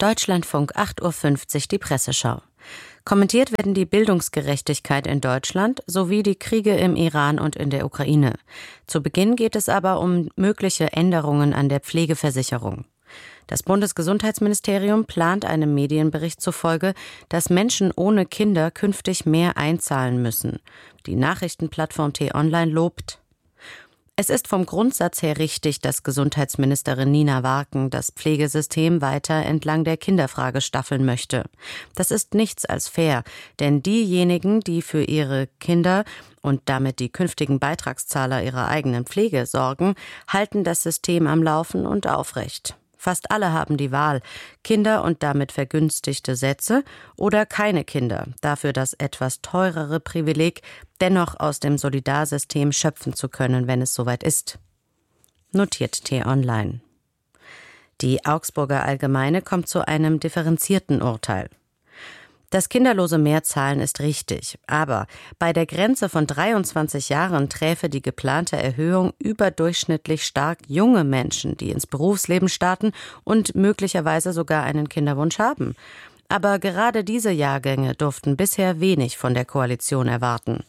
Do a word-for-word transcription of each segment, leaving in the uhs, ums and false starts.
Deutschlandfunk acht Uhr fünfzig, die Presseschau. Kommentiert werden die Bildungsgerechtigkeit in Deutschland sowie die Kriege im Iran und in der Ukraine. Zu Beginn geht es aber um mögliche Änderungen an der Pflegeversicherung. Das Bundesgesundheitsministerium plant einem Medienbericht zufolge, dass Menschen ohne Kinder künftig mehr einzahlen müssen. Die Nachrichtenplattform T-Online lobt: Es ist vom Grundsatz her richtig, dass Gesundheitsministerin Nina Warken das Pflegesystem weiter entlang der Kinderfrage staffeln möchte. Das ist nichts als fair, denn diejenigen, die für ihre Kinder und damit die künftigen Beitragszahler ihrer eigenen Pflege sorgen, halten das System am Laufen und aufrecht. Fast alle haben die Wahl: Kinder und damit vergünstigte Sätze oder keine Kinder, dafür das etwas teurere Privileg, dennoch aus dem Solidarsystem schöpfen zu können, wenn es soweit ist. Notiert T-Online. Die Augsburger Allgemeine kommt zu einem differenzierten Urteil. Das kinderlose Mehrzahlen ist richtig, aber bei der Grenze von dreiundzwanzig Jahren träfe die geplante Erhöhung überdurchschnittlich stark junge Menschen, die ins Berufsleben starten und möglicherweise sogar einen Kinderwunsch haben. Aber gerade diese Jahrgänge durften bisher wenig von der Koalition erwarten.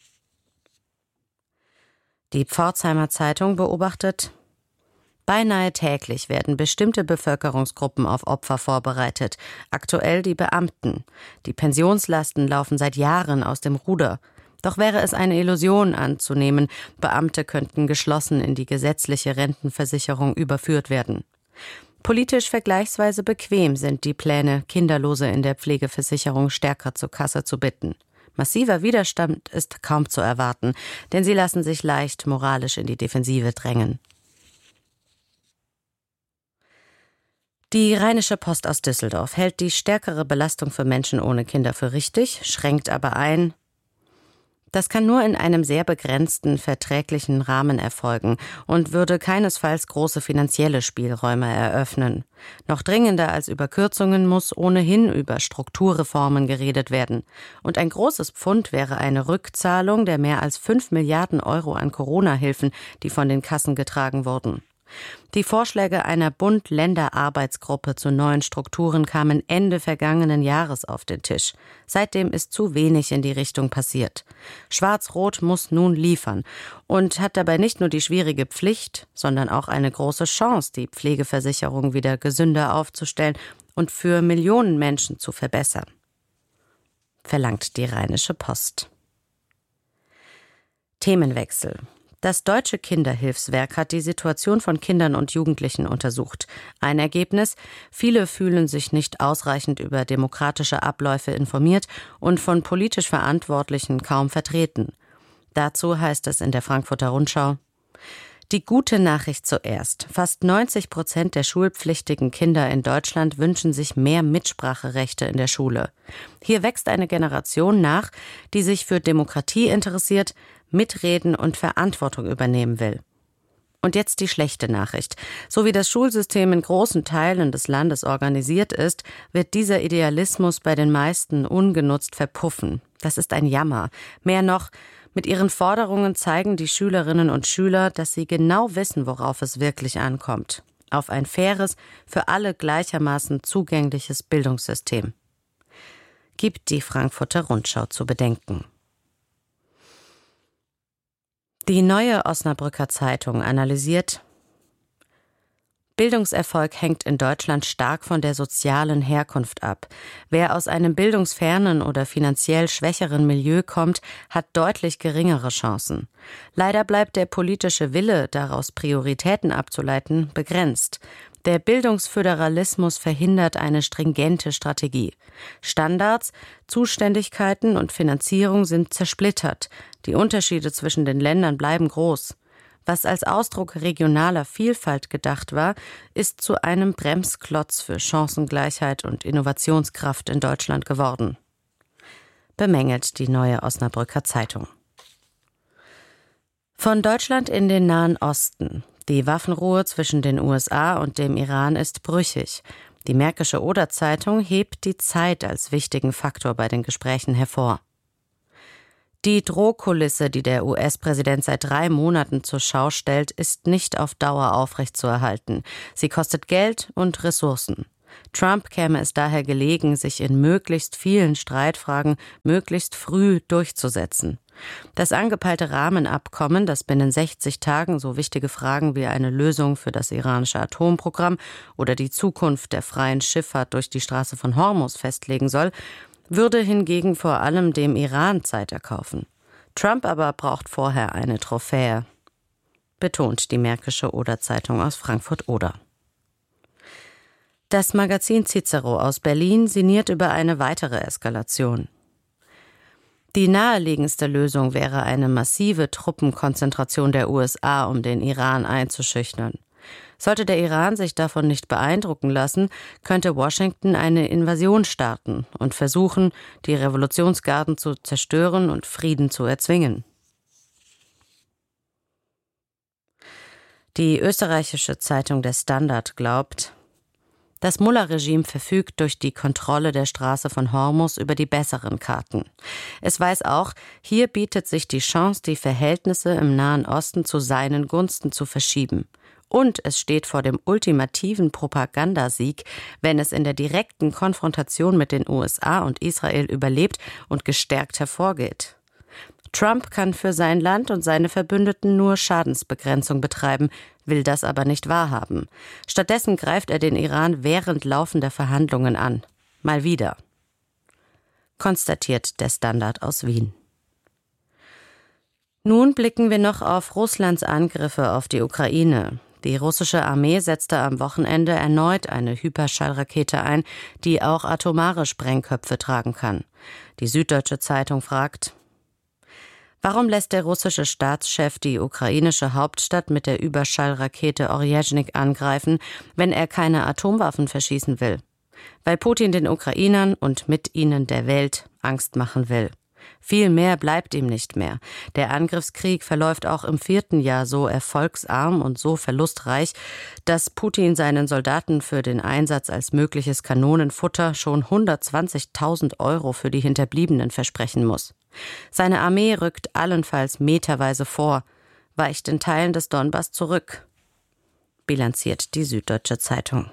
Die Pforzheimer Zeitung beobachtet: Beinahe täglich werden bestimmte Bevölkerungsgruppen auf Opfer vorbereitet. Aktuell die Beamten. Die Pensionslasten laufen seit Jahren aus dem Ruder. Doch wäre es eine Illusion anzunehmen, Beamte könnten geschlossen in die gesetzliche Rentenversicherung überführt werden. Politisch vergleichsweise bequem sind die Pläne, Kinderlose in der Pflegeversicherung stärker zur Kasse zu bitten. Massiver Widerstand ist kaum zu erwarten, denn sie lassen sich leicht moralisch in die Defensive drängen. Die Rheinische Post aus Düsseldorf hält die stärkere Belastung für Menschen ohne Kinder für richtig, schränkt aber ein: Das kann nur in einem sehr begrenzten verträglichen Rahmen erfolgen und würde keinesfalls große finanzielle Spielräume eröffnen. Noch dringender als über Kürzungen muss ohnehin über Strukturreformen geredet werden. Und ein großes Pfund wäre eine Rückzahlung der mehr als fünf Milliarden Euro an Corona-Hilfen, die von den Kassen getragen wurden. Die Vorschläge einer Bund-Länder-Arbeitsgruppe zu neuen Strukturen kamen Ende vergangenen Jahres auf den Tisch. Seitdem ist zu wenig in die Richtung passiert. Schwarz-Rot muss nun liefern und hat dabei nicht nur die schwierige Pflicht, sondern auch eine große Chance, die Pflegeversicherung wieder gesünder aufzustellen und für Millionen Menschen zu verbessern. Verlangt die Rheinische Post. Themenwechsel. Das Deutsche Kinderhilfswerk hat die Situation von Kindern und Jugendlichen untersucht. Ein Ergebnis: Viele fühlen sich nicht ausreichend über demokratische Abläufe informiert und von politisch Verantwortlichen kaum vertreten. Dazu heißt es in der Frankfurter Rundschau: Die gute Nachricht zuerst. Fast neunzig Prozent der schulpflichtigen Kinder in Deutschland wünschen sich mehr Mitspracherechte in der Schule. Hier wächst eine Generation nach, die sich für Demokratie interessiert, mitreden und Verantwortung übernehmen will. Und jetzt die schlechte Nachricht. So wie das Schulsystem in großen Teilen des Landes organisiert ist, wird dieser Idealismus bei den meisten ungenutzt verpuffen. Das ist ein Jammer. Mehr noch, mit ihren Forderungen zeigen die Schülerinnen und Schüler, dass sie genau wissen, worauf es wirklich ankommt. Auf ein faires, für alle gleichermaßen zugängliches Bildungssystem. Gibt die Frankfurter Rundschau zu bedenken. Die Neue Osnabrücker Zeitung analysiert: Bildungserfolg hängt in Deutschland stark von der sozialen Herkunft ab. Wer aus einem bildungsfernen oder finanziell schwächeren Milieu kommt, hat deutlich geringere Chancen. Leider bleibt der politische Wille, daraus Prioritäten abzuleiten, begrenzt. Der Bildungsföderalismus verhindert eine stringente Strategie. Standards, Zuständigkeiten und Finanzierung sind zersplittert. Die Unterschiede zwischen den Ländern bleiben groß. Was als Ausdruck regionaler Vielfalt gedacht war, ist zu einem Bremsklotz für Chancengleichheit und Innovationskraft in Deutschland geworden. Bemängelt die Neue Osnabrücker Zeitung. Von Deutschland in den Nahen Osten. Die Waffenruhe zwischen den U S A und dem Iran ist brüchig. Die Märkische Oder-Zeitung hebt die Zeit als wichtigen Faktor bei den Gesprächen hervor. Die Drohkulisse, die der U S-Präsident seit drei Monaten zur Schau stellt, ist nicht auf Dauer aufrechtzuerhalten. Sie kostet Geld und Ressourcen. Trump käme es daher gelegen, sich in möglichst vielen Streitfragen möglichst früh durchzusetzen. Das angepeilte Rahmenabkommen, das binnen sechzig Tagen so wichtige Fragen wie eine Lösung für das iranische Atomprogramm oder die Zukunft der freien Schifffahrt durch die Straße von Hormuz festlegen soll, würde hingegen vor allem dem Iran Zeit erkaufen. Trump aber braucht vorher eine Trophäe, betont die Märkische Oder-Zeitung aus Frankfurt-Oder. Das Magazin Cicero aus Berlin sinniert über eine weitere Eskalation. Die naheliegendste Lösung wäre eine massive Truppenkonzentration der U S A, um den Iran einzuschüchtern. Sollte der Iran sich davon nicht beeindrucken lassen, könnte Washington eine Invasion starten und versuchen, die Revolutionsgarden zu zerstören und Frieden zu erzwingen. Die österreichische Zeitung Der Standard glaubt, das Mullah-Regime verfügt durch die Kontrolle der Straße von Hormuz über die besseren Karten. Es weiß auch, hier bietet sich die Chance, die Verhältnisse im Nahen Osten zu seinen Gunsten zu verschieben. Und es steht vor dem ultimativen Propagandasieg, wenn es in der direkten Konfrontation mit den U S A und Israel überlebt und gestärkt hervorgeht. Trump kann für sein Land und seine Verbündeten nur Schadensbegrenzung betreiben, will das aber nicht wahrhaben. Stattdessen greift er den Iran während laufender Verhandlungen an. Mal wieder. Konstatiert der Standard aus Wien. Nun blicken wir noch auf Russlands Angriffe auf die Ukraine. Die russische Armee setzte am Wochenende erneut eine Hyperschallrakete ein, die auch atomare Sprengköpfe tragen kann. Die Süddeutsche Zeitung fragt: Warum lässt der russische Staatschef die ukrainische Hauptstadt mit der Überschallrakete Oryezhnik angreifen, wenn er keine Atomwaffen verschießen will? Weil Putin den Ukrainern und mit ihnen der Welt Angst machen will. Viel mehr bleibt ihm nicht mehr. Der Angriffskrieg verläuft auch im vierten Jahr so erfolgsarm und so verlustreich, dass Putin seinen Soldaten für den Einsatz als mögliches Kanonenfutter schon hundertzwanzigtausend Euro für die Hinterbliebenen versprechen muss. Seine Armee rückt allenfalls meterweise vor, weicht in Teilen des Donbass zurück, bilanziert die Süddeutsche Zeitung.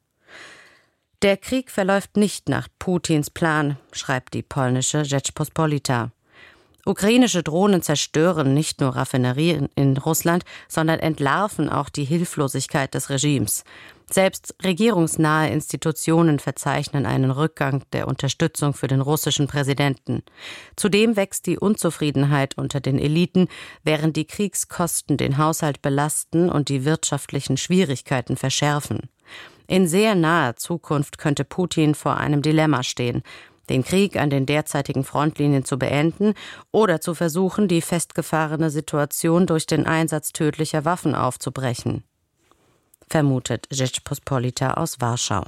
Der Krieg verläuft nicht nach Putins Plan, schreibt die polnische Rzeczpospolita. Ukrainische Drohnen zerstören nicht nur Raffinerien in Russland, sondern entlarven auch die Hilflosigkeit des Regimes. Selbst regierungsnahe Institutionen verzeichnen einen Rückgang der Unterstützung für den russischen Präsidenten. Zudem wächst die Unzufriedenheit unter den Eliten, während die Kriegskosten den Haushalt belasten und die wirtschaftlichen Schwierigkeiten verschärfen. In sehr naher Zukunft könnte Putin vor einem Dilemma stehen, den Krieg an den derzeitigen Frontlinien zu beenden oder zu versuchen, die festgefahrene Situation durch den Einsatz tödlicher Waffen aufzubrechen, vermutet Rzeczpospolita aus Warschau.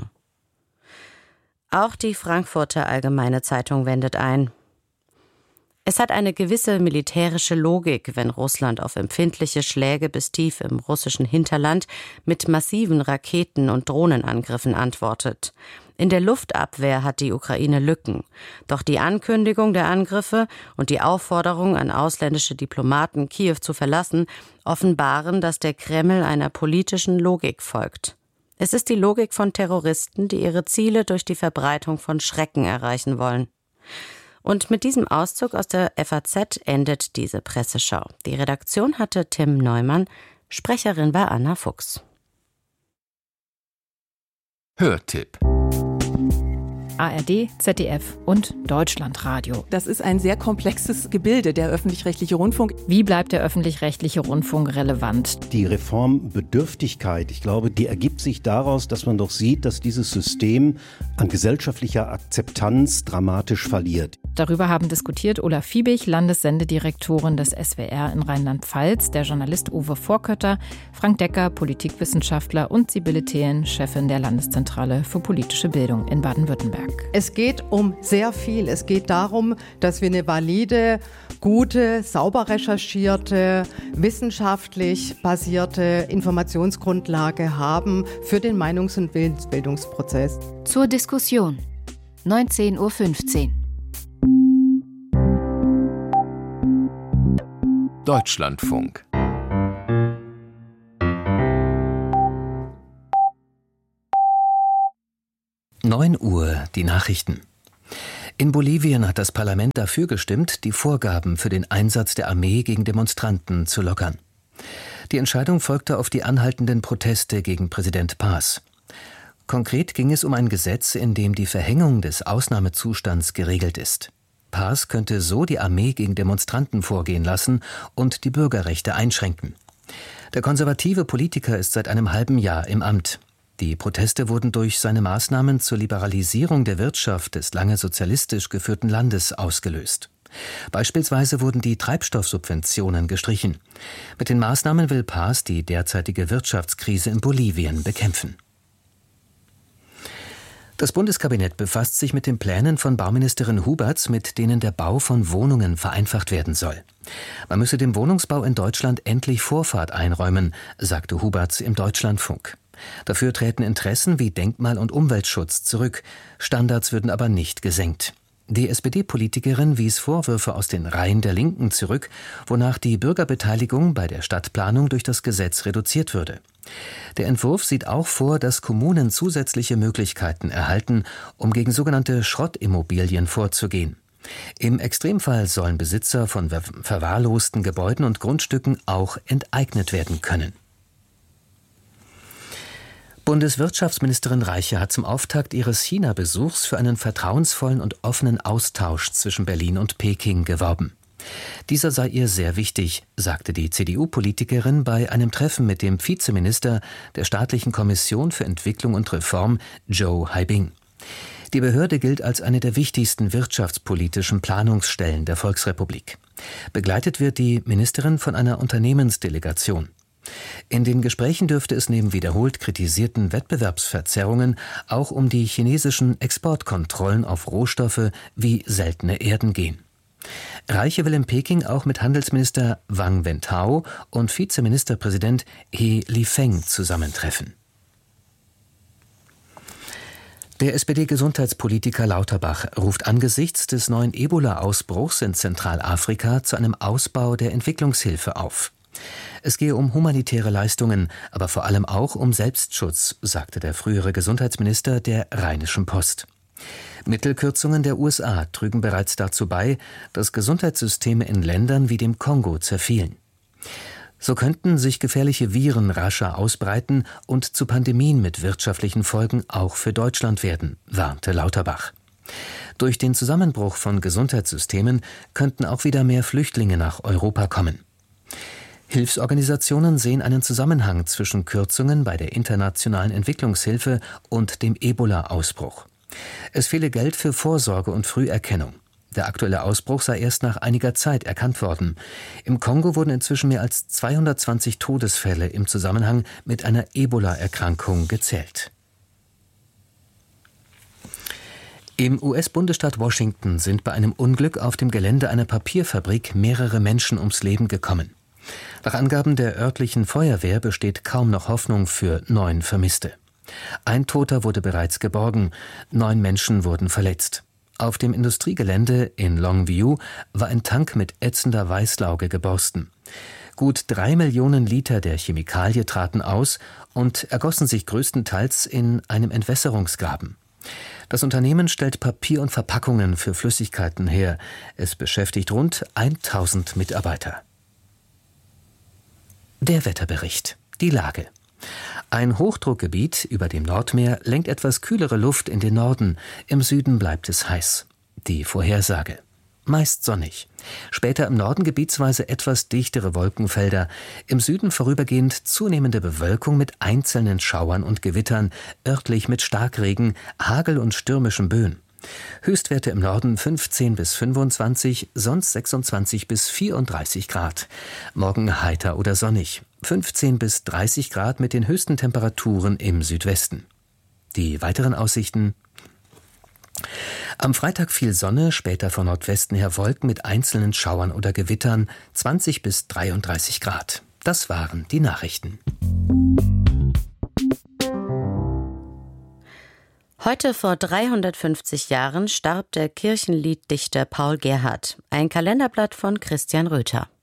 Auch die Frankfurter Allgemeine Zeitung wendet ein: Es hat eine gewisse militärische Logik, wenn Russland auf empfindliche Schläge bis tief im russischen Hinterland mit massiven Raketen- und Drohnenangriffen antwortet. In der Luftabwehr hat die Ukraine Lücken. Doch die Ankündigung der Angriffe und die Aufforderung an ausländische Diplomaten, Kiew zu verlassen, offenbaren, dass der Kreml einer politischen Logik folgt. Es ist die Logik von Terroristen, die ihre Ziele durch die Verbreitung von Schrecken erreichen wollen. Und mit diesem Auszug aus der F A Z endet diese Presseschau. Die Redaktion hatte Tim Neumann, Sprecherin war Anna Fuchs. Hörtipp: A R D, Z D F und Deutschlandradio. Das ist ein sehr komplexes Gebilde, der öffentlich-rechtliche Rundfunk. Wie bleibt der öffentlich-rechtliche Rundfunk relevant? Die Reformbedürftigkeit, ich glaube, die ergibt sich daraus, dass man doch sieht, dass dieses System an gesellschaftlicher Akzeptanz dramatisch verliert. Darüber haben diskutiert Ulla Fiebig, Landessendedirektorin des S W R in Rheinland-Pfalz, der Journalist Uwe Vorkötter, Frank Decker, Politikwissenschaftler und Sibylle Thelen, Chefin der Landeszentrale für politische Bildung in Baden-Württemberg. Es geht um sehr viel. Es geht darum, dass wir eine valide, gute, sauber recherchierte, wissenschaftlich basierte Informationsgrundlage haben für den Meinungs- und Willensbildungsprozess. Zur Diskussion. neunzehn Uhr fünfzehn. Deutschlandfunk. neun Uhr, die Nachrichten. In Bolivien hat das Parlament dafür gestimmt, die Vorgaben für den Einsatz der Armee gegen Demonstranten zu lockern. Die Entscheidung folgte auf die anhaltenden Proteste gegen Präsident Paz. Konkret ging es um ein Gesetz, in dem die Verhängung des Ausnahmezustands geregelt ist. Paz könnte so die Armee gegen Demonstranten vorgehen lassen und die Bürgerrechte einschränken. Der konservative Politiker ist seit einem halben Jahr im Amt. Die Proteste wurden durch seine Maßnahmen zur Liberalisierung der Wirtschaft des lange sozialistisch geführten Landes ausgelöst. Beispielsweise wurden die Treibstoffsubventionen gestrichen. Mit den Maßnahmen will Paz die derzeitige Wirtschaftskrise in Bolivien bekämpfen. Das Bundeskabinett befasst sich mit den Plänen von Bauministerin Huberts, mit denen der Bau von Wohnungen vereinfacht werden soll. Man müsse dem Wohnungsbau in Deutschland endlich Vorfahrt einräumen, sagte Huberts im Deutschlandfunk. Dafür treten Interessen wie Denkmal- und Umweltschutz zurück. Standards würden aber nicht gesenkt. Die S P D-Politikerin wies Vorwürfe aus den Reihen der Linken zurück, wonach die Bürgerbeteiligung bei der Stadtplanung durch das Gesetz reduziert würde. Der Entwurf sieht auch vor, dass Kommunen zusätzliche Möglichkeiten erhalten, um gegen sogenannte Schrottimmobilien vorzugehen. Im Extremfall sollen Besitzer von verwahrlosten Gebäuden und Grundstücken auch enteignet werden können. Bundeswirtschaftsministerin Reiche hat zum Auftakt ihres China-Besuchs für einen vertrauensvollen und offenen Austausch zwischen Berlin und Peking geworben. Dieser sei ihr sehr wichtig, sagte die C D U-Politikerin bei einem Treffen mit dem Vizeminister der Staatlichen Kommission für Entwicklung und Reform, Zhou Haibing. Die Behörde gilt als eine der wichtigsten wirtschaftspolitischen Planungsstellen der Volksrepublik. Begleitet wird die Ministerin von einer Unternehmensdelegation. In den Gesprächen dürfte es neben wiederholt kritisierten Wettbewerbsverzerrungen auch um die chinesischen Exportkontrollen auf Rohstoffe wie seltene Erden gehen. Reiche will in Peking auch mit Handelsminister Wang Wentao und Vizeministerpräsident He Lifeng zusammentreffen. Der S P D-Gesundheitspolitiker Lauterbach ruft angesichts des neuen Ebola-Ausbruchs in Zentralafrika zu einem Ausbau der Entwicklungshilfe auf. Es gehe um humanitäre Leistungen, aber vor allem auch um Selbstschutz, sagte der frühere Gesundheitsminister der Rheinischen Post. Mittelkürzungen der U S A trügen bereits dazu bei, dass Gesundheitssysteme in Ländern wie dem Kongo zerfielen. So könnten sich gefährliche Viren rascher ausbreiten und zu Pandemien mit wirtschaftlichen Folgen auch für Deutschland werden, warnte Lauterbach. Durch den Zusammenbruch von Gesundheitssystemen könnten auch wieder mehr Flüchtlinge nach Europa kommen. Hilfsorganisationen sehen einen Zusammenhang zwischen Kürzungen bei der internationalen Entwicklungshilfe und dem Ebola-Ausbruch. Es fehle Geld für Vorsorge und Früherkennung. Der aktuelle Ausbruch sei erst nach einiger Zeit erkannt worden. Im Kongo wurden inzwischen mehr als zweihundertzwanzig Todesfälle im Zusammenhang mit einer Ebola-Erkrankung gezählt. Im U S-Bundesstaat Washington sind bei einem Unglück auf dem Gelände einer Papierfabrik mehrere Menschen ums Leben gekommen. Nach Angaben der örtlichen Feuerwehr besteht kaum noch Hoffnung für neun Vermisste. Ein Toter wurde bereits geborgen, neun Menschen wurden verletzt. Auf dem Industriegelände in Longview war ein Tank mit ätzender Weißlauge geborsten. Gut drei Millionen Liter der Chemikalie traten aus und ergossen sich größtenteils in einem Entwässerungsgraben. Das Unternehmen stellt Papier und Verpackungen für Flüssigkeiten her. Es beschäftigt rund tausend Mitarbeiter. Der Wetterbericht. Die Lage. Ein Hochdruckgebiet über dem Nordmeer lenkt etwas kühlere Luft in den Norden. Im Süden bleibt es heiß. Die Vorhersage. Meist sonnig. Später im Norden gebietsweise etwas dichtere Wolkenfelder. Im Süden vorübergehend zunehmende Bewölkung mit einzelnen Schauern und Gewittern, örtlich mit Starkregen, Hagel und stürmischen Böen. Höchstwerte im Norden fünfzehn bis fünfundzwanzig, sonst sechsundzwanzig bis vierunddreißig Grad. Morgen heiter oder sonnig. fünfzehn bis dreißig Grad mit den höchsten Temperaturen im Südwesten. Die weiteren Aussichten: Am Freitag viel Sonne, später von Nordwesten her Wolken mit einzelnen Schauern oder Gewittern, zwanzig bis dreiunddreißig Grad. Das waren die Nachrichten. Heute vor dreihundertfünfzig Jahren starb der Kirchenlieddichter Paul Gerhardt. Ein Kalenderblatt von Christian Röther.